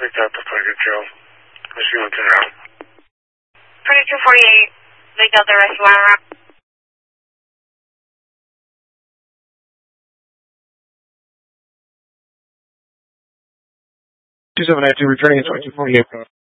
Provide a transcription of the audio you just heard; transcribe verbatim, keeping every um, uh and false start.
Picked up the twenty-two kill. Machine went to now. twenty-two forty-eight, they got the rest of my route. two seven nine two, returning at twenty-two forty-eight.